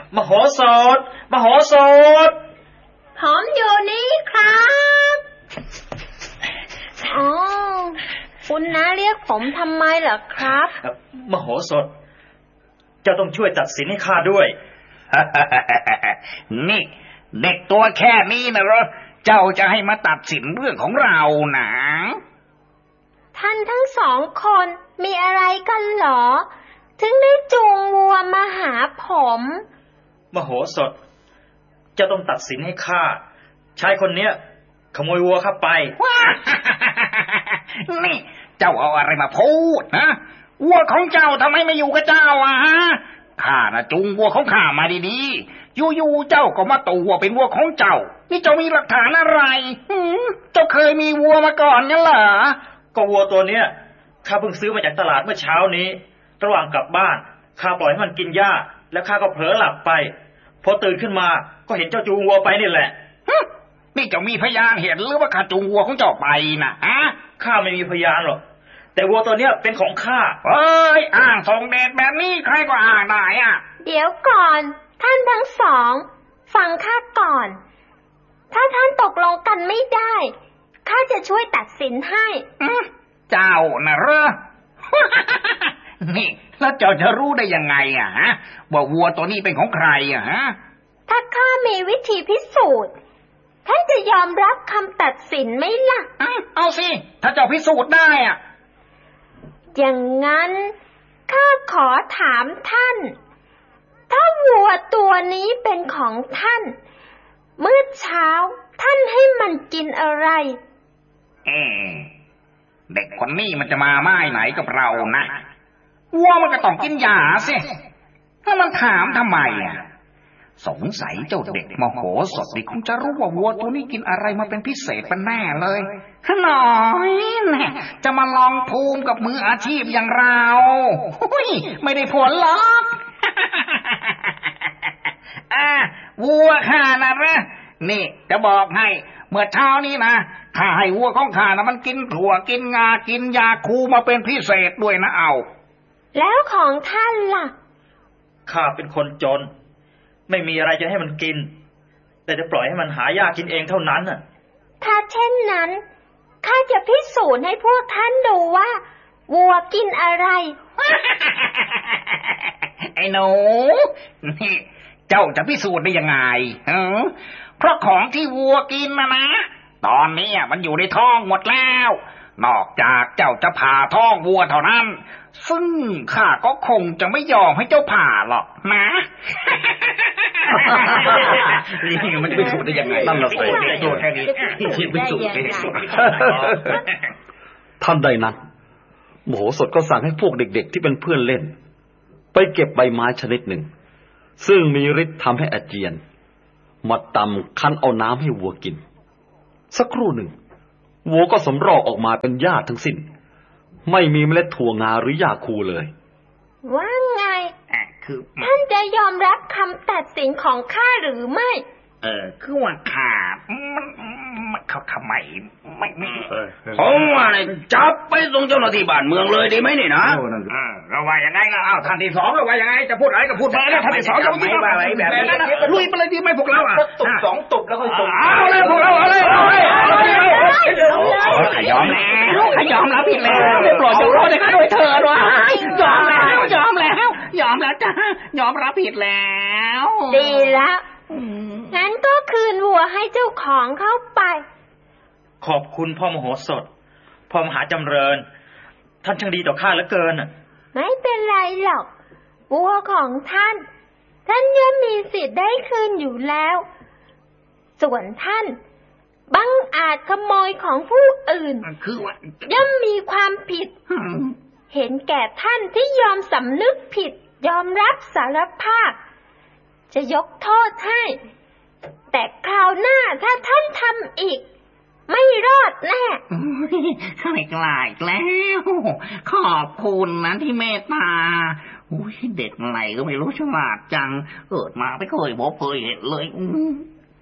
มโหสถมโหสถผมอยู่นี่ครับอ๋อคุณน้าเรียกผมทำไมเหรอครับมโหสถเจ้าต้องช่วยตัดสินให้ข้าด้วยนี่เด็กตัวแค่นี้นะเหรอเจ้าจะให้มาตัดสินเรื่องของเรานะท่านทั้งสองคนมีอะไรกันหรอถึงได้จูงวัวมาหาผมมโหสถเจ้าต้องตัดสินให้ข้าชายคนเนี้ยขโมยวัวข้าไปนี่เจ้าเอาอะไรมาพูดนะวัวของเจ้าทำไมไม่อยู่กับเจ้าฮะข้านะจูงวัวของข้ามาดีๆอยู่ๆเจ้าก็มาตัวเป็นวัวของเจ้านี่เจ้ามีหลักฐานอะไรเจ้าเคยมีวัวมาก่อนงั้นเหรอก็วัวตัวเนี้ยข้าเพิ่งซื้อมาจากตลาดเมื่อเช้านี้ระหว่างกลับบ้านข้าปล่อยให้มันกินหญ้าแล้วข้าก็เผลอหลับไปพอตื่นขึ้นมาก็เห็นเจ้าจูงวัวไปนี่แหละนี่เจ้ามีพยานเห็นหรือว่าข้าจูงวัวของเจ้าไปนะฮะข้าไม่มีพยานหรอกแต่วัวตัวเนี้ยเป็นของข้าเอ้ยอ้างส่งเดชแบบนี้ใครก็อ้างได้อ่ะเดี๋ยวก่อนท่านทั้งสองฟังข้าก่อนถ้าท่านตกลงกันไม่ได้ข้าจะช่วยตัดสินให้เจ้าน่ะเหรอ นี่แล้วเจ้าจะรู้ได้ยังไงอ่ะฮะว่าวัวตัวนี้เป็นของใครอ่ะฮะถ้าข้ามีวิธีพิสูจน์ท่านจะยอมรับคำตัดสินไหมล่ะเอาสิถ้าเจ้าพิสูจน์ได้อ่ะอย่างงั้นข้าขอถามท่านถ้าวัวตัวนี้เป็นของท่านเมื่อเช้าท่านให้มันกินอะไรเด็กคนนี้มันจะมาไม้ไหนกับเรานะวัวมันก็ต้องกินหญ้าสิถ้ามันถามทำไมอ่ะสงสัยเจ้าเด็กมโหสถนี่คงจะรู้ว่าวัวตัวนี้กินอะไรมาเป็นพิเศษเป็นแน่เลยหน่อยเนี่ยจะมาลองภูมิกับมืออาชีพอย่างเราไม่ได้ผลหรอกวัวข้านะนี่จะบอกให้เมื่อเช้านี้นะข้าให้วัวของข้านะมันกินถั่วกินงากินยาคูมาเป็นพิเศษด้วยนะเอาแล้วของท่านล่ะข้าเป็นคนจนไม่มีอะไรจะให้มันกินแต่จะปล่อยให้มันหาหญ้ากินเองเท่านั้นน่ะถ้าเช่นนั้นข้าจะพิสูจน์ให้พวกท่านดูว่าวัวกินอะไรไอ้หนูนี่เจ้าจะพิสูจน์ได้ยังไงเพราะของที่วัวกินนะตอนนี้มันอยู่ในท้องหมดแล้วนอกจากเจ้าจะผ่าท้องวัวเท่านั้นซึ่งข้าก็คงจะไม่ยอมให้เจ้าผ่าหรอกนะนี่มันจะพิสูจน์ได้ยังไงนั่นแหละสิโดนแค่นี้พิสูจน์ได้ท่านใดนั้นมโหสถก็สั่งให้พวกเด็กๆที่เป็นเพื่อนเล่นไปเก็บใบไม้ชนิดหนึ่งซึ่งมีฤทธิ์ทำให้อาเจียนมาตำคั้นเอาน้ำให้วัวกินสักครู่หนึ่งวัวก็สำรอกออกมาเป็นหญ้าทั้งสิ้นไม่มีเมล็ดถั่วงาหรือหญ้าคูเลยว่าไงท่านจะยอมรับคำตัดสินของข้าหรือไม่คือว่าข้ามันเขาทำไมไม่ผมว่าเลยจับไปส่งเจ้าหน้าที่บ้านเมืองเลยดีไหมนี่นะเราว่ายังไงล่ะอ้าวท่านที่สองเราว่ายังไงจะพูดอะไรก็พูดมาแล้วท่านที่สองจะไม่ว่าอะไรแบบนี้ลุยไปเลยดีไหมพวกเราตุบสองตุบแล้วค่อยส่งเอาเลยพวกเราเอาเลยขยอมแล้วผิดแล้วปล่อยเจ้าโรดให้ข้าด้วยเถิดวะยอมแล้วจ้ะยอมรับผิดแล้วดีแล้วงั้นก็คืนวัวให้เจ้าของเข้าไปขอบคุณพ่อมโหสถพ่อมหาจำเริญท่านช่างดีต่อข้าเหลือเกินไม่เป็นไรหรอกวัวของท่านย่อมมีสิทธิ์ได้คืนอยู่แล้วส่วนท่านบังอาจขโมยของผู้อื่นย่อมมีความผิดเห็นแก่ท่านที่ยอมสำนึกผิดยอมรับสารภาพจะยกโทษให้แต่คราวหน้าถ้าท่านทำอีกไม่รอดแน่ไม่กล้าอีกแล้วขอบคุณนะที่เมตตาเด็กไหนก็ไม่รู้ฉลาดจังเกิดมาไม่เคยพบเคยเห็นเลย